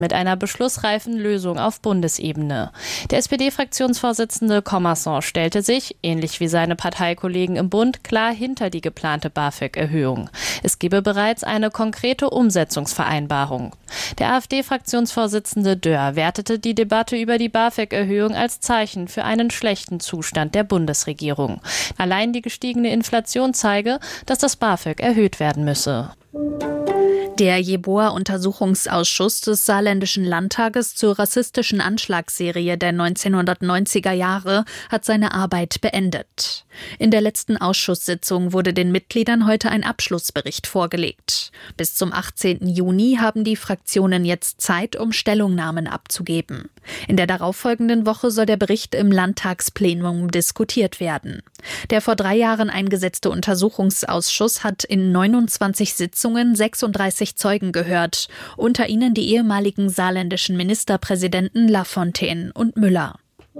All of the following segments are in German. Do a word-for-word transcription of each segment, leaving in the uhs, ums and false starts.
mit einer beschlussreifen Lösung auf Bundesebene. Der S P D-Fraktionsvorsitzende Commerson stellte sich, ähnlich wie seine Parteikollegen im Bund, klar hinter die geplante BAföG-Erhöhung. Es gebe bereits eine konkrete Umsetzungsvereinbarung. Der AfD-Fraktionsvorsitzende Dörr wertete die Debatte über die BAföG-Erhöhung als Zeichen für einen schlechten Zustand der Bundesregierung. Allein die gestiegene Inflation zeige, dass das BAföG erhöht werden müsse. Der Jeboa-Untersuchungsausschuss des Saarländischen Landtages zur rassistischen Anschlagsserie der neunzehnhundertneunziger Jahre hat seine Arbeit beendet. In der letzten Ausschusssitzung wurde den Mitgliedern heute ein Abschlussbericht vorgelegt. Bis zum achtzehnten Juni haben die Fraktionen jetzt Zeit, um Stellungnahmen abzugeben. In der darauffolgenden Woche soll der Bericht im Landtagsplenum diskutiert werden. Der vor drei Jahren eingesetzte Untersuchungsausschuss hat in neunundzwanzig Sitzungen sechsunddreißig Zeugen gehört, unter ihnen die ehemaligen saarländischen Ministerpräsidenten Lafontaine und Müller.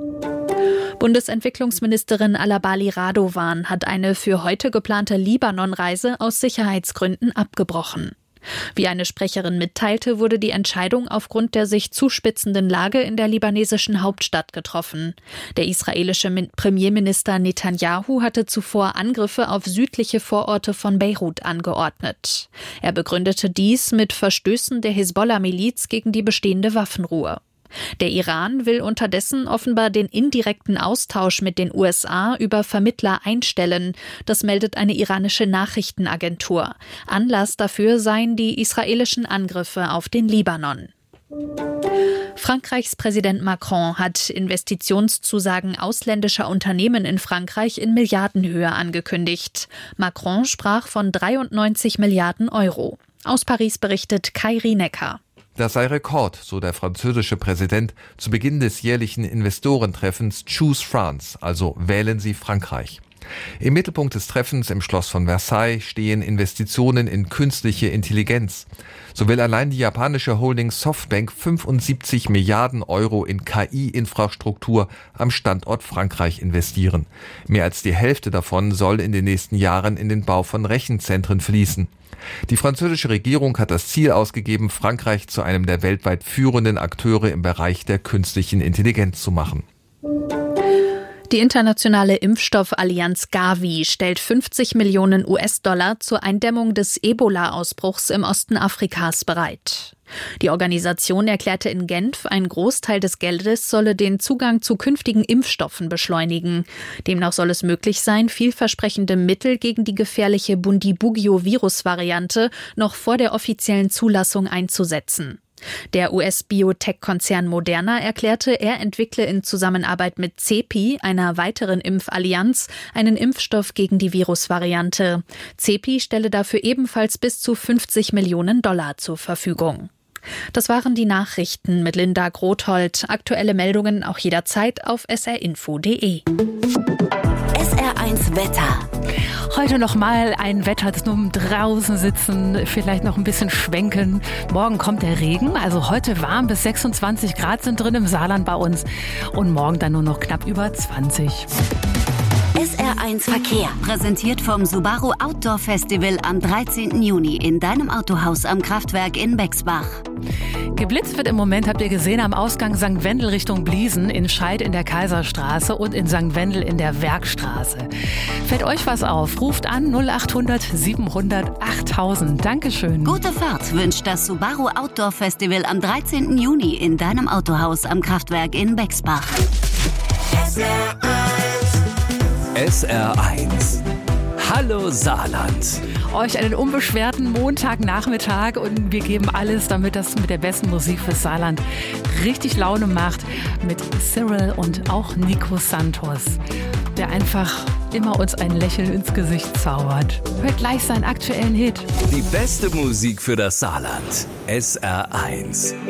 Bundesentwicklungsministerin Alabali Radovan hat eine für heute geplante Libanon-Reise aus Sicherheitsgründen abgebrochen. Wie eine Sprecherin mitteilte, wurde die Entscheidung aufgrund der sich zuspitzenden Lage in der libanesischen Hauptstadt getroffen. Der israelische Premierminister Netanyahu hatte zuvor Angriffe auf südliche Vororte von Beirut angeordnet. Er begründete dies mit Verstößen der Hisbollah-Miliz gegen die bestehende Waffenruhe. Der Iran will unterdessen offenbar den indirekten Austausch mit den U S A über Vermittler einstellen. Das meldet eine iranische Nachrichtenagentur. Anlass dafür seien die israelischen Angriffe auf den Libanon. Frankreichs Präsident Macron hat Investitionszusagen ausländischer Unternehmen in Frankreich in Milliardenhöhe angekündigt. Macron sprach von dreiundneunzig Milliarden Euro. Aus Paris berichtet Kai Rienecker. Das sei Rekord, so der französische Präsident zu Beginn des jährlichen Investorentreffens Choose France, also wählen Sie Frankreich. Im Mittelpunkt des Treffens im Schloss von Versailles stehen Investitionen in künstliche Intelligenz. So will allein die japanische Holding Softbank fünfundsiebzig Milliarden Euro in K I-Infrastruktur am Standort Frankreich investieren. Mehr als die Hälfte davon soll in den nächsten Jahren in den Bau von Rechenzentren fließen. Die französische Regierung hat das Ziel ausgegeben, Frankreich zu einem der weltweit führenden Akteure im Bereich der künstlichen Intelligenz zu machen. Die internationale Impfstoffallianz Gavi stellt fünfzig Millionen U S-Dollar zur Eindämmung des Ebola-Ausbruchs im Osten Afrikas bereit. Die Organisation erklärte in Genf, ein Großteil des Geldes solle den Zugang zu künftigen Impfstoffen beschleunigen. Demnach soll es möglich sein, vielversprechende Mittel gegen die gefährliche Bundibugyo-Virusvariante noch vor der offiziellen Zulassung einzusetzen. Der U S-Biotech-Konzern Moderna erklärte, er entwickle in Zusammenarbeit mit CEPI, einer weiteren Impfallianz, einen Impfstoff gegen die Virusvariante. CEPI stelle dafür ebenfalls bis zu fünfzig Millionen Dollar zur Verfügung. Das waren die Nachrichten mit Linda Grothold. Aktuelle Meldungen auch jederzeit auf s r info punkt d e. S R eins Wetter. Heute noch mal ein Wetter zum draußen sitzen, vielleicht noch ein bisschen schwenken. Morgen kommt der Regen, also heute warm bis sechsundzwanzig Grad sind drin im Saarland bei uns und morgen dann nur noch knapp über zwanzig. S R eins Verkehr, präsentiert vom Subaru Outdoor Festival am dreizehnten Juni in deinem Autohaus am Kraftwerk in Bexbach. Geblitzt wird im Moment, habt ihr gesehen, am Ausgang Sankt Wendel Richtung Bliesen, in Scheid in der Kaiserstraße und in Sankt Wendel in der Werkstraße. Fällt euch was auf? Ruft an null acht hundert siebenhundert achttausend. Dankeschön. Gute Fahrt wünscht das Subaru Outdoor Festival am dreizehnten Juni in deinem Autohaus am Kraftwerk in Bexbach. S R eins. S R eins. Hallo Saarland. Euch einen unbeschwerten Montagnachmittag und wir geben alles, damit das mit der besten Musik fürs Saarland richtig Laune macht. Mit Cyril und auch Nico Santos, der einfach immer uns ein Lächeln ins Gesicht zaubert. Hört gleich seinen aktuellen Hit. Die beste Musik für das Saarland. S R eins.